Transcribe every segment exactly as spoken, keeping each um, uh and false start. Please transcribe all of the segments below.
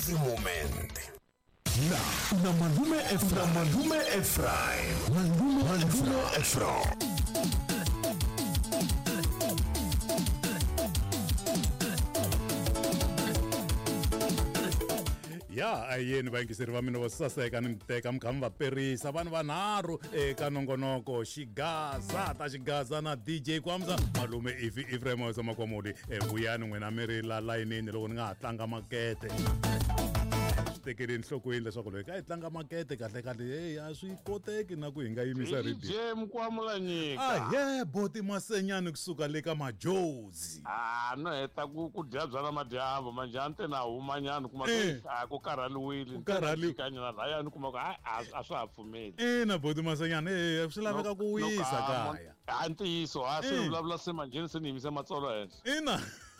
every moment. Now, una Malume Efra, Malume Efraim, Malume Malume Efra. Ya ayeni vayingiseri va mina vo saseka ni mi teka mi kha mi va perisa vanhu vanharhu eka nongonoko xigaza ta xigaza na D J Kwamza Malume Efraim wa Makwamoli vuyani n'wina mi ri la layinini loko ni nga ha tlanga makete tekeli enhlokweni leswaku loyi ka yi tlanga makete kahle kahle hey a swi koteki na ku hi nga yimisa D J Mkwamula nyika ah ye boti masenyani kusuka le ka majozi ah no heta ku ku dya byana madyambu manjante na humanyana kuma a ku karhaliwile karhali kanyana laya ni kuma ku a swa ha pfumeli ina boti masenyani eh swi laveka ku wisa kaya a ntiyiso a swi vulavula se manjeni se ni yimise matsolo henhla ina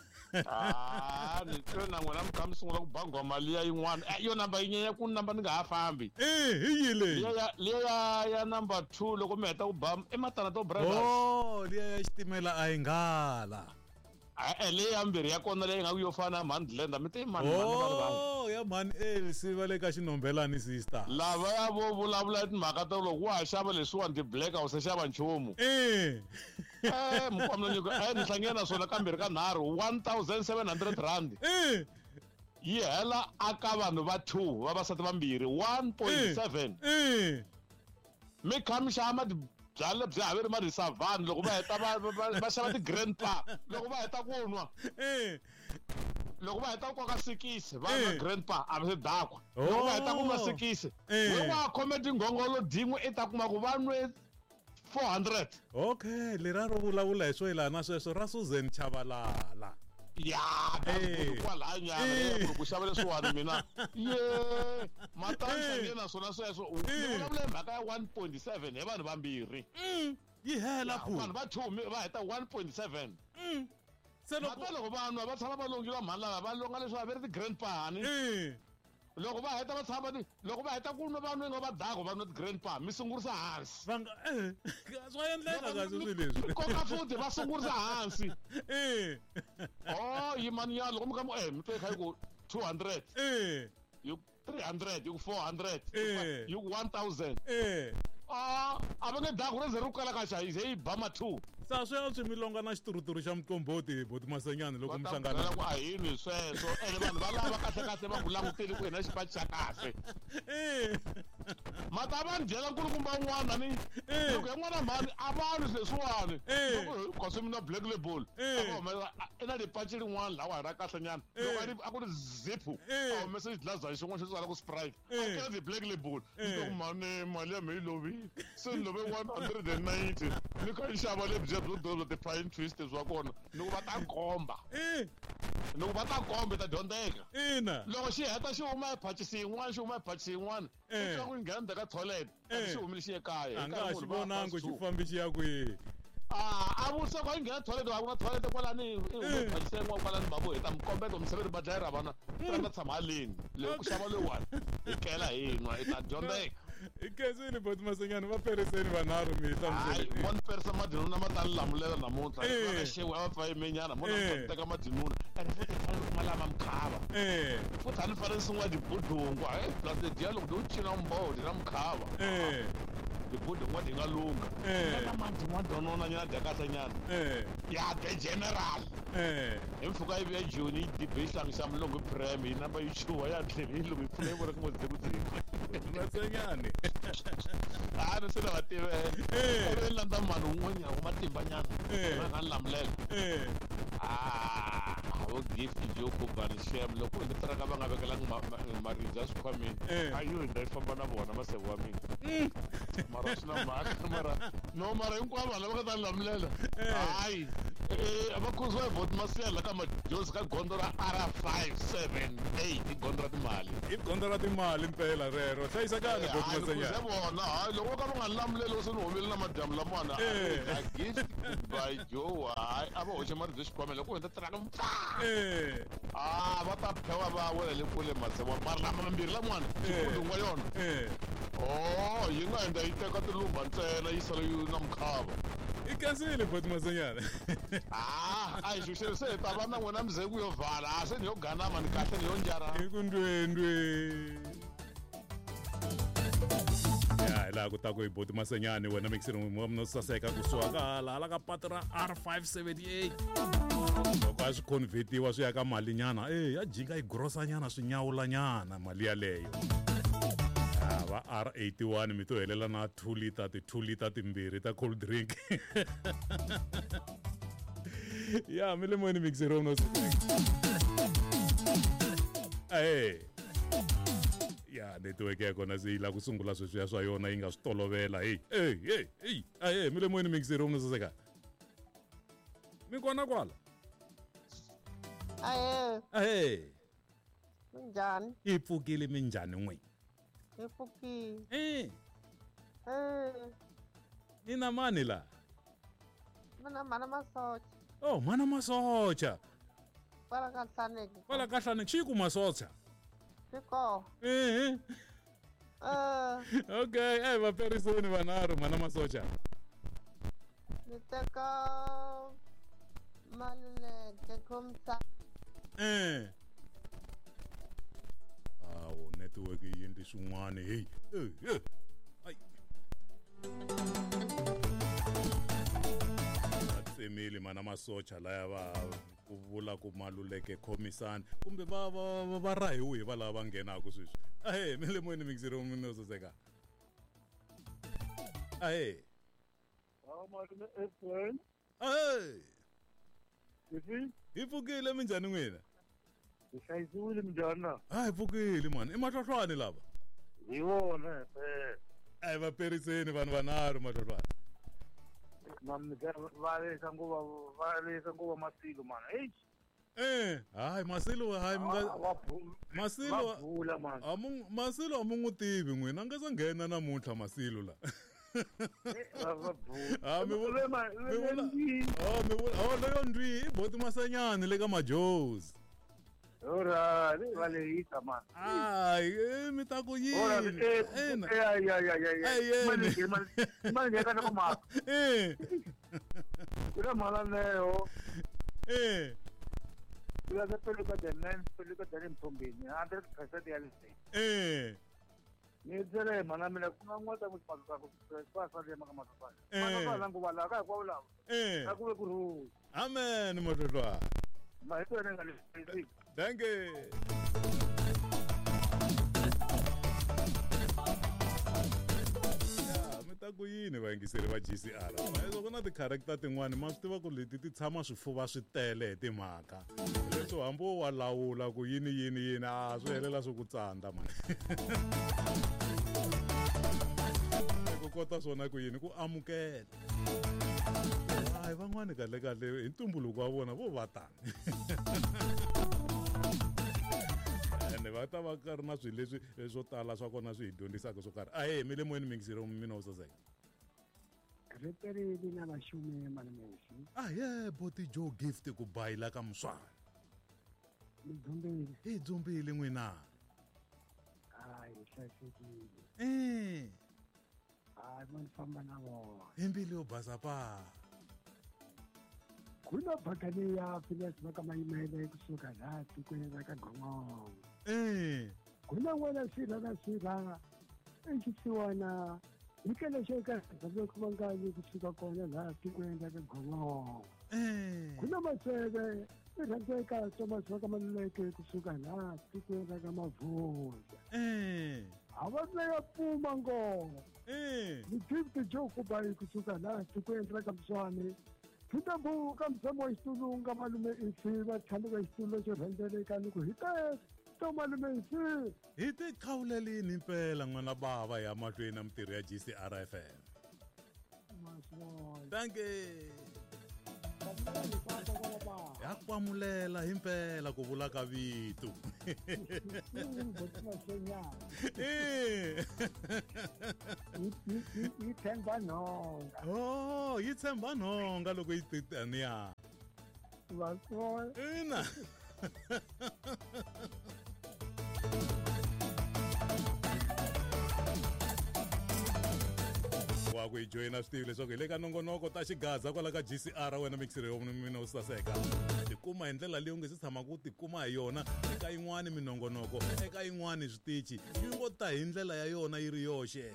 ah ni tsena n'wina mi kha mi sungula ku bangwa mali ya yin'wana yo namba yinyenya ku namba ni nga ha fambi eh hi yile liya ya ya number two loko mi heta ku ba ematana to brothers oh liya ya xitimela a yi nghala a leyi ya mbirhi ya kona leyi nga ku yo fana mandlenda mi te mani mani vanhu vanhu oh ya mani elsi va le ka xinombelani sister lava ya vo vulavula timhaka to loko wa ha xava leswiwani ti-black house xava nchumu eh eh Mkwamula nyiko eh ni hlangene na swona kambirhi ka nharhu one thousand seven hundred rand eh yi hela aka vanhu va two vavasati vambirhi one point seven eh mi kha mi xava byale byi haveri marisavani loko va heta va xava ti-grandpa loko va heta ku nwa eh loko va heta ku koka sikisi va nwa grandpa a va se dakwa loko va heta ku nwa sikisi loko va khome tinghongolo din'we i ta kuma ku va nwe four hundred okay lera ro vulavula hi swo yelana na sweswo ra Susan Chabalala ya kwalanyana ku xava leswiwani mina ye matanhlangeni na swona sweswo ni vulavula hi mhaka ya one point seven hi vanhu vambirhi yi hela ku vanhu va two va heta one point seven se loko mata loko vanhu va tshama va longiwa mhani lava va longa leswi va ve ri ti-grandpa ni loko va heta va tshama loko va heta ku nwa vanhu nga va dako va nwa ti-grandpa mi sungurisa hansi va nga eh swa endleka kahle swilo leswi koka futhi va sungurisa hansi eh oh yimaniya loko mi ka mu eh mi te kha ku two hundred eh you three hundred you four hundred eh you one thousand eh ah a va nge dako re ze ri kala ka xa hi ba ma two sa swi ya swi milonga na xituruturu xa muqombhoti boti masenyani loko mi hlangana ku a yini sweswo ene vanhu va lava kahle kahle va ku languteli ku hina xipaci xa kahle mata va ni byela nkulukumba wun'wana ni loko yan'wana mhani a va ni leswiwani loko kasi mi na black label i na lipaci rin'wana lawa ra kahlenyana loko a ku ri zipu a humese xidlazana xin'wana xo tsala ku sprite a kela ti-black label loko mani mali ya me yi lovile se ni love one hundred and ninety ni kha yi xava lebyi byo ti-pine twisters wa kona loko va ta komba loko va ta komba ta dyondzeka ina loko xi heta xi huma hi phachisi yin'wana xi huma hi phachisi yin'wana ku yi nghena ndzhaku ka toilet xi humile xi ye kaya a nga xi vonangi xi fambi xi ya kwihi a vutisa ku a yi nghena toilet va ku na toilet kwalani i hume phachisi yin'wana kwalani babu hi ta mi kombeta miseveri badlayeri vana ta nga tshama haleni loko ku xava loyiwani hi kela hi nwa i ta dyondzeka i kensini boti masenyani va periseni vanharhu mi hayi one person madinuna ma ta ni lamulela namuntlha va xewu a va pfa yimenyana mo na teka madinuna ene futhi fane loko ma lama mkhava futhi a ni fane ni sungula dibudungu hayi plus diya loko do cina mbodi na mkhava dibudungu di nga lunga na manti madonona nyana dya kahle nyana ya the general hi mpfhuka yi vuya joni yi dibe yi hlangisa mulungu prem yi namba yi chuwa ya tlhela yi lungu yi pfuna yi vona ku mozise ku dzika masenyani ah ni se la vative eh landa mano un'wanyana wa matimbanyana va nga lamulela ah avo gift joko bani shem loko ni traka va nga vekelanga maribye swikhwameni ayo hi ndzi famba na vona maseve wa mina mara swi na mhaka mara no mara hinkwavo vanhu lava nga ta lamulela hayi abakhozi va boti masiyela ka majozi ka gondo ra R five seven eight gondo ra timali i gondo ra timali mpela rero hlayisekani boti masenyani vona hayi loko ka va nga lamuleli se ni humile na madyambu lamana a gift by Joe hayi a va hoxa maribye xikhwameni loko hi ta traka eh ah va ta phewa va wela le kule masewa mara lama mambirhi lamwana xikulu wa yona oh yi nga endla yi teka tilumba ntsena yi sala yi na mkhava Ikansile bhuti Masanyana. Ah, ayishushele setaba na wena mze kuyovala, ase niyogana mani kahle niyonjara. Ikundwendwe. Ya la ku ta ku bhuti Masanyana wena mixer mo no saseka kuswakala la ka patra R five seventy-eight. Loko a swi convertiwa swi ya ka mali nyana eh ya jinga igrosa nyana swi nyawula nyana mali ya leyo. Va R eighty-one mi to helela na two liter ti two liter timbirhi ta cold drink. Ya mi le moyeni mixer no eh ya network ya kona se ila ku sungula sweswi ya swa yona yi nga swi tolovela hey hey hey hey eh mi le moyeni mixer no saseka mi kona kwala Aye, eh minjani? ipfukile minjhani n'we Ipfukile. eh Eh, ni na mani la mina mana masocha. oh mana masocha Kwala ka Hlaneki. kwala ka Hlaneki xi ku masocha Tiko. eh Eh, okay eh va perisoni vanharhu mana masocha ni teka Maluleke Khumsa. eh awu network yi endli swin'wana hey eh eh ai tsemeli mana masocha laya va ku vula ku Maluleke Khomisani kumbe va va va rahiwe va lava nghenaka sweswi ahe mi le moyeni mixer mi no saseka ahe Malume Efrain, ahe yifi hi pfukile minjhani n'wina hlayisiwile minjhani na? hayi pfukile mani i mahlwahlwani lava Hi wona eh a va periseni vanhu vanharhu mahlwahlwani mami va lesa nguva va lesa nguva Masilo mana. Hey, eh hayi Masilo hayi mi nga Masilo va bula man. a mu Masilo a mu n'wi tivi n'wina a nga se nghena namuntlha Masilo la Va bula. Ah, mi vula mi vula mi oh mi vula oh leyo ndwi i boti Masanyani le ka Majozi ora le va le hita man. hayi eh mi ta ku Ora yini eh ena ya ya ya ya ya. Eh, Mani yena. mani mani ya kana kuma. eh Ora mala neo. eh Ora se pelo ka denen, pelo ka denen pombini. Andre khasa de ale. eh Ni dzele mana mina kuna ngwata ku paka ku kwa sa de maka maka. Eh. Mana ka nguva la ka kwa ula. eh Ka ku ku ru. amen mahlwahlwani Ma ito ne ngale. thank you mi ta ku yini vayingiseri va G C R so ku na ti-character tin'wani ma swi tiva ku leti ti tshama swifuva swi tele hi timhaka leswo hambi wo wa lawula ku yini yini yini a swi helela swi ku tsandza mani ku kota swona ku yini ku amukela hayi van'wani kahle kahle hi ntumbuluko wa vona vo va tani ene va ta va ka ri na swilo leswi swo tala swa kona swi hi dyondzisaka swo karhi ahe mi le moyeni mingiseri mina wo saseka Repereli na vaxumi malemesi ahe boti Joe Gift ku bayila ka Muswana ni dzombeli hi dzombile n'wina hayi hlayisekile eh hayi ma ni famba na vona hi mbilu yo basa pa ku na phaka leya Phineas Makamayimele kusuka laha tikweni ra ka Gongongo eh ku na n'wana sirha na sirha exisiwana nyikele xo ka Dzonga Mangani kusuka kona laha tikweni ra ka Gongongo eh ku na Maseve i rhandzeka Thomas Makamaluleke kusuka laha tikweni ra ka Mavundla eh a va leya pfuma ngoma eh ni fifty Joe Kubayi kusuka laha tikweni ra ka Mswane Thutambuka mtshamo wa xitulu nga malume Isi va tshame ka xitulu xo rhendzeleka ni ku hi te to malume Isi hi ti qhawulelini impela n'wana bava ya mahlweni na mitirho ya G C R F M maswona thank you ya kwamulela hi mpela ku vula ka vito eh yi tshemba nhonga oh yi tshemba nhonga loko yi titaniya vaswona ina wa ku ku hi joyina swi tivi leswaku hi le ka nongonoko ta xigaza kwala ka G C R wena mixer yo mina u saseka tikuma hi ndlela leyi u nge se tshama ku tikuma hi yona eka yin'wani minongonoko eka yin'wani switichi yi ngo ta hi ndlela ya yona yi ri yoxe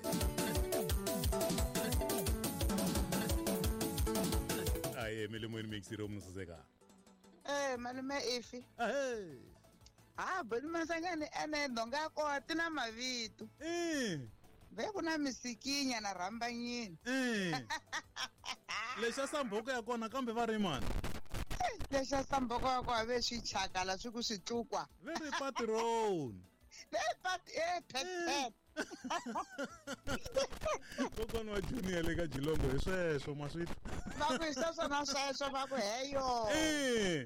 aye milimweni mixer yo mina saseka eh malume Ifi ahe ah bani masangani ene ndonga ko tina mavito eh ve kuna misikinya na rambanyini eh lesha samboko ya kona kambe va ri mani lesha samboko ya ko ave swi chakala swi ku swi tlukwa very patron le pat eh pet pet kokwana wa junior le ka Jilongo hi sweswo maswiti va ku hisa swona sweswo va ku heyo eh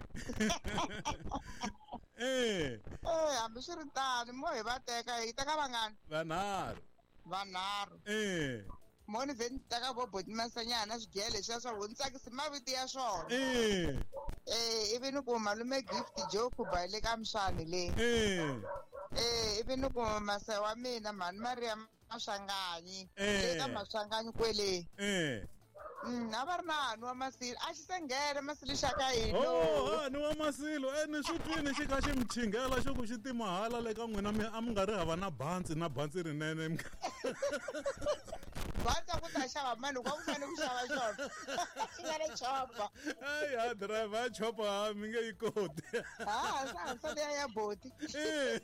eh eh hambi swi ri tani mo hi va teka hi teka vangani vanharhu vanharhu eh moni ve ni teka vo boti masanyana swigele leswiya swa vo ni tsakisi mavito ya swona eh eh ivi ni ku malume Gift Jokuba hi le ka Mswani le eh eh ivi ni ku mase wa mina mhani Maria Maswanganyi Eh. le ka Maswanganyi kwele eh mm a va ri na hani wa Masilo a xi se nghena Masilo xa ka hino oh ah, ni wa Masilo eh ni swi twini xi kha xi mi chingela xo ku xi timahala le ka n'wina mi a mi nga ri hava na bantsi na bantsi rinene mi bantsa ku ta xava mani kwa ku fanele ku xava xona xi nga le chopa ai ha driver ya chopa mi nge yi koti ha sa sa leya ya boti eh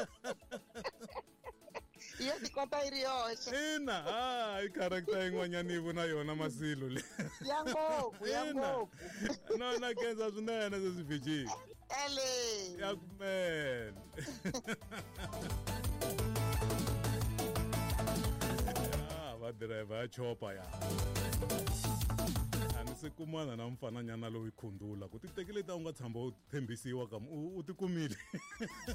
iyo ti kota yi ri yoxe ina ah i character yin'wanyana yi vona yona Masilo le ya ngopfu ya ina ngopfu no na kenza swinene sesi vijini ele ya man ah va driver ya chopa ya a ni se kumana na mfananyana loyi khundula ku ti tekile ta u nga tshamba u tshembisiwa kam u ti kumile